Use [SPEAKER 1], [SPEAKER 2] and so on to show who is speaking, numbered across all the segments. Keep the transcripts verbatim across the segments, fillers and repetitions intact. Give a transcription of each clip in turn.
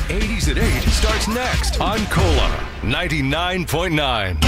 [SPEAKER 1] eighties at eight starts next on Cola ninety-nine point nine.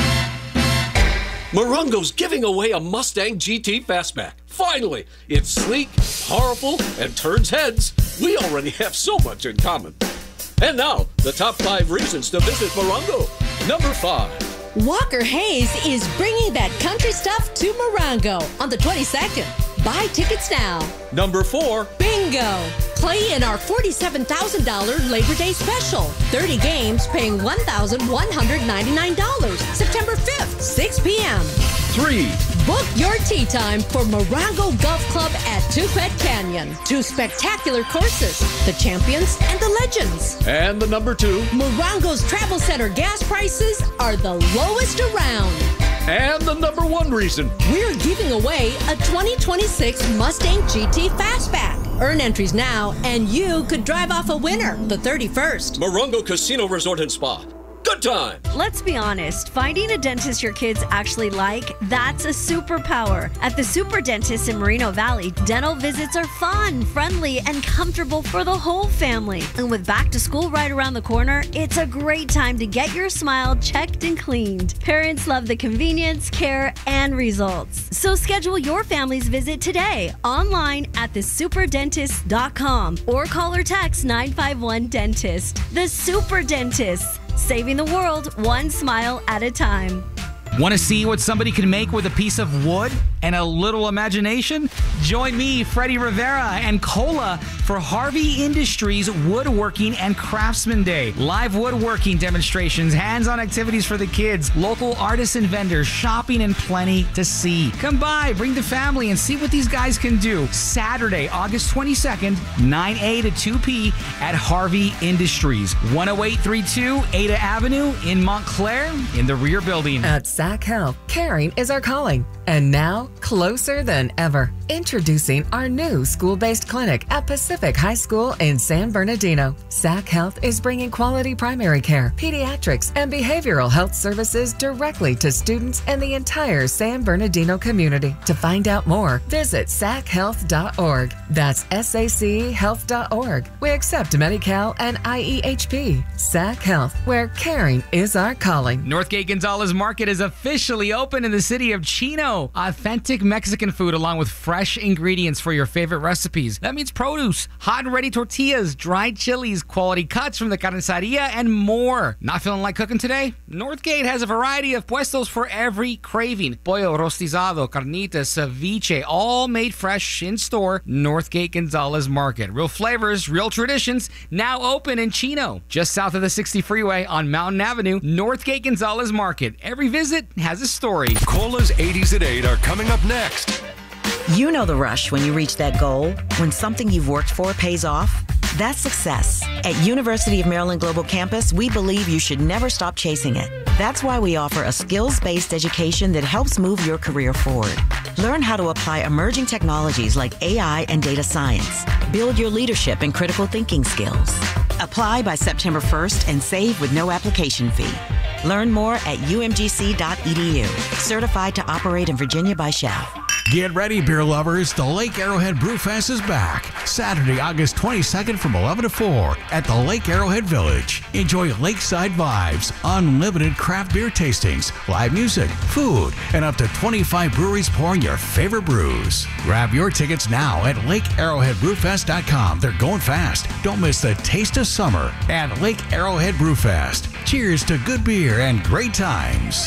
[SPEAKER 2] Morongo's giving away a Mustang G T Fastback. Finally! It's sleek, powerful, and turns heads. We already have so much in common. And now, the top five reasons to visit Morongo. Number five.
[SPEAKER 3] Walker Hayes is bringing that country stuff to Morongo on the twenty-second. Buy tickets now.
[SPEAKER 2] Number four.
[SPEAKER 3] Bingo! Play in our forty-seven thousand dollars Labor Day special. thirty games paying one thousand one hundred ninety-nine dollars. September fifth, six p m
[SPEAKER 2] Three.
[SPEAKER 3] Book your tee time for Morongo Golf Club at Tupet Canyon. Two spectacular courses, the Champions and the Legends.
[SPEAKER 2] And the number two.
[SPEAKER 3] Morongo's Travel Center gas prices are the lowest around.
[SPEAKER 2] And the number one reason.
[SPEAKER 3] We're giving away a twenty twenty-six Mustang G T Fastback. Earn entries now, and you could drive off a winner the thirty-first.
[SPEAKER 2] Morongo Casino Resort and Spa. Good time.
[SPEAKER 4] Let's be honest, finding a dentist your kids actually like, that's a superpower. At the Super Dentist in Moreno Valley, dental visits are fun, friendly, and comfortable for the whole family. And with back to school right around the corner, it's a great time to get your smile checked and cleaned. Parents love the convenience, care, and results. So schedule your family's visit today online at the super dentist dot com or call or text nine five one dentist. The Super Dentist. Saving the world one smile at a time.
[SPEAKER 5] Want to see what somebody can make with a piece of wood and a little imagination? Join me, Freddie Rivera, and Cola for Harvey Industries Woodworking and Craftsman Day. Live woodworking demonstrations, hands-on activities for the kids, local artists and vendors, shopping, and plenty to see. Come by, bring the family, and see what these guys can do. Saturday, August twenty-second, nine a to two p at Harvey Industries, one oh eight thirty-two Ada Avenue in Montclair in the rear building.
[SPEAKER 6] At Sac Health, caring is our calling. And now, closer than ever. Introducing our new school-based clinic at Pacific High School in San Bernardino. Sac Health is bringing quality primary care, pediatrics, and behavioral health services directly to students and the entire San Bernardino community. To find out more, visit sac health dot org. That's S A C health dot org. We accept Medi-Cal and I E H P. Sac Health, where caring is our calling.
[SPEAKER 5] Northgate Gonzalez Market is officially open in the city of Chino. Authentic Mexican food along with fresh ingredients for your favorite recipes. That means produce, hot and ready tortillas, dried chilies, quality cuts from the carniceria, and more. Not feeling like cooking today? Northgate has a variety of puestos for every craving. Pollo rostizado, carnitas, ceviche, all made fresh in store. Northgate Gonzalez Market. Real flavors, real traditions, now open in Chino. Just south of the sixty freeway on Mountain Avenue, Northgate Gonzalez Market. Every visit has a story.
[SPEAKER 1] Cola's eighties at eight are coming up next.
[SPEAKER 7] You know the rush when you reach that goal, when something you've worked for pays off. That's success. At University of Maryland Global Campus, we believe you should never stop chasing it. That's why we offer a skills-based education that helps move your career forward. Learn how to apply emerging technologies like A I and data science. Build your leadership and critical thinking skills. Apply by September first and save with no application fee. Learn more at U M G C dot E D U. Certified to operate in Virginia by S C H A F.
[SPEAKER 8] Get ready, beer lovers. The Lake Arrowhead Brewfest is back. Saturday, August twenty-second from eleven to four at the Lake Arrowhead Village. Enjoy lakeside vibes, unlimited craft beer tastings, live music, food, and up to twenty-five breweries pouring your favorite brews. Grab your tickets now at lake arrowhead brewfest dot com. They're going fast. Don't miss the taste of summer at Lake Arrowhead Brewfest. Cheers to good beer and great times.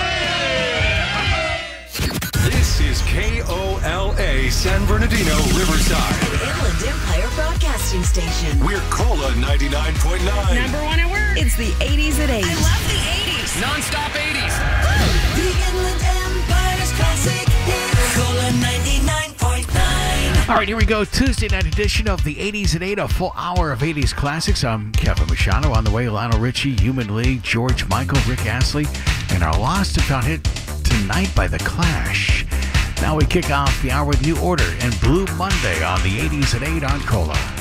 [SPEAKER 1] This is K O L A San Bernardino, Riverside.
[SPEAKER 9] An Inland Empire Broadcasting Station.
[SPEAKER 1] We're Cola ninety-nine point nine.
[SPEAKER 3] Number one at work.
[SPEAKER 6] It's the eighties at eight.
[SPEAKER 9] I love the eighties.
[SPEAKER 5] Non-stop eighties.
[SPEAKER 9] The Inland Empire's classic hits. Cola ninety-nine point nine.
[SPEAKER 8] All right, here we go. Tuesday night edition of the eighties at eight, a full hour of eighties classics. I'm Kevin Machado. On the way, Lionel Richie, Human League, George Michael, Rick Astley, and our lost and found hit Tonight by The Clash. Now we kick off the hour with New Order and Blue Monday on the eighties at eight on Cola.